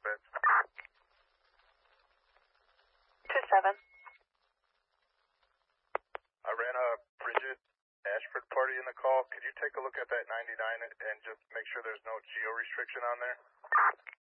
bits. 2-7. I ran a Bridget Ashford party in the call. Could you take a look at that 99 and just make sure there's no geo restriction on there?